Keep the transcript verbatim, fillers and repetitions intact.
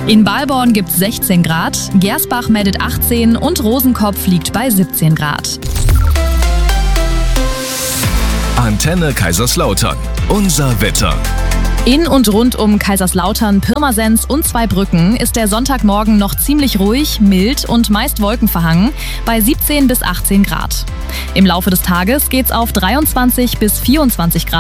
In Balborn gibt es sechzehn Grad, Gersbach meldet achtzehn und Rosenkopf liegt bei siebzehn Grad. Antenne Kaiserslautern. Unser Wetter. In und rund um Kaiserslautern, Pirmasens und Zweibrücken ist der Sonntagmorgen noch ziemlich ruhig, mild und meist wolkenverhangen bei siebzehn bis achtzehn Grad. Im Laufe des Tages geht's auf dreiundzwanzig bis vierundzwanzig Grad